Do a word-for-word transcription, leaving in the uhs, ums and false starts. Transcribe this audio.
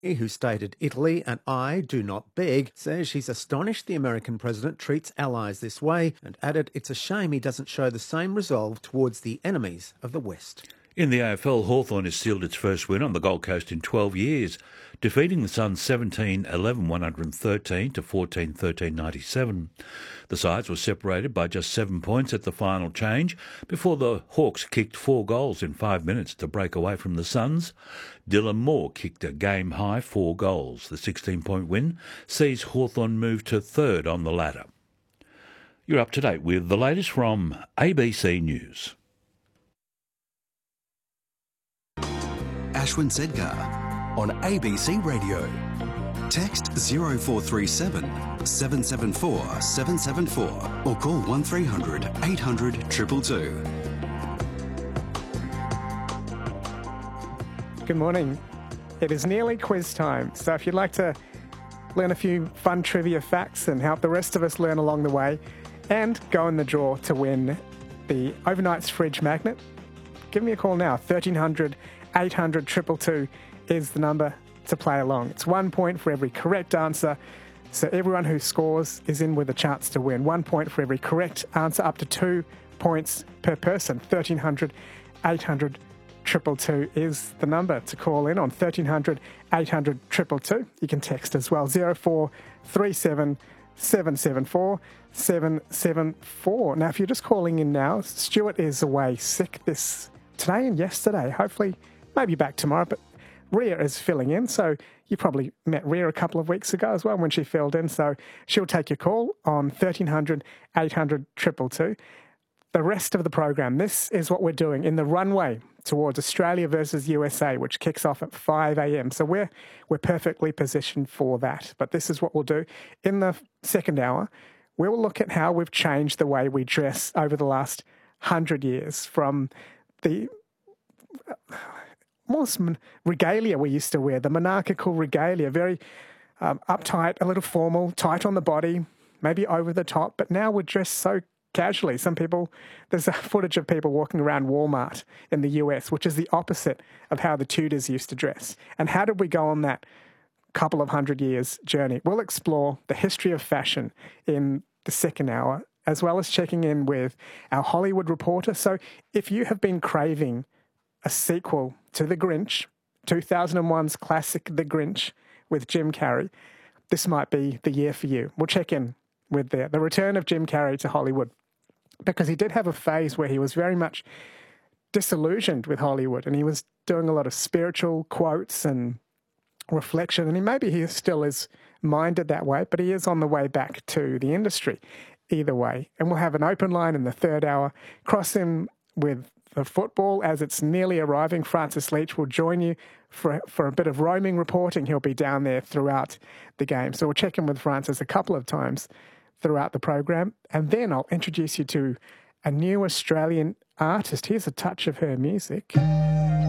who stated Italy and I do not beg, says she's astonished the American president treats allies this way and added it's a shame he doesn't show the same resolve towards the enemies of the West. In the A F L, Hawthorn has sealed its first win on the Gold Coast in twelve years, defeating the Suns seventeen eleven one hundred thirteen to fourteen thirteen ninety-seven. The sides were separated by just seven points at the final change before the Hawks kicked four goals in five minutes to break away from the Suns. Dylan Moore kicked a game-high four goals. The sixteen-point win sees Hawthorn move to third on the ladder. You're up to date with the latest from A B C News. Ashwin Sedgar on A B C Radio. Text zero four three seven, seven seven four, seven seven four or call one three hundred, eight hundred, two two two. Good morning. It is nearly quiz time, so if you'd like to learn a few fun trivia facts and help the rest of us learn along the way and go in the draw to win the Overnights fridge magnet, give me a call now. thirteen hundred, eight hundred, two two two is the number to play along. It's one point for every correct answer, so everyone who scores is in with a chance to win. One point for every correct answer, up to two points per person. thirteen hundred, eight hundred, two two two is the number to call in on. thirteen hundred, eight hundred, two two two. You can text as well. zero four three seven, seven seven four, seven seven four. Now, if you're just calling in now, Stuart is away sick this today and yesterday. Hopefully, maybe back tomorrow, but Rhea is filling in, so you probably met Rhea a couple of weeks ago as well when she filled in, so she'll take your call on thirteen hundred, eight hundred, two two two. The rest of the program, this is what we're doing in the runway towards Australia versus U S A, which kicks off at five a.m. So we're we're perfectly positioned for that. But this is what we'll do. In the second hour, we'll look at how we've changed the way we dress over the last hundred years, from the almost regalia we used to wear, the monarchical regalia, very um, uptight, a little formal, tight on the body, maybe over the top, but now we're dressed so casually. Some people, there's a footage of people walking around Walmart in the U S, which is the opposite of how the Tudors used to dress. And how did we go on that couple of hundred years journey? We'll explore the history of fashion in the second hour, as well as checking in with our Hollywood reporter. So if you have been craving a sequel to The Grinch, two thousand one's classic The Grinch with Jim Carrey, this might be the year for you. We'll check in with the, the return of Jim Carrey to Hollywood, because he did have a phase where he was very much disillusioned with Hollywood, and he was doing a lot of spiritual quotes and reflection, and he, maybe he still is minded that way, but he is on the way back to the industry either way. And we'll have an open line in the third hour, cross in with the football as it's nearly arriving. Francis Leach will join you for, for a bit of roaming reporting. He'll be down there throughout the game. So we'll check in with Francis a couple of times throughout the program. And then I'll introduce you to a new Australian artist. Here's a touch of her music.